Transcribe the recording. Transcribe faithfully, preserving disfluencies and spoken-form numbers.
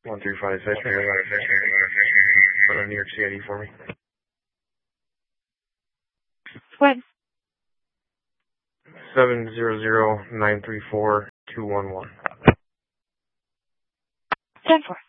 one three five six. Put on New York C I D for me. What? Seven zero zero nine three four two one one. ten four.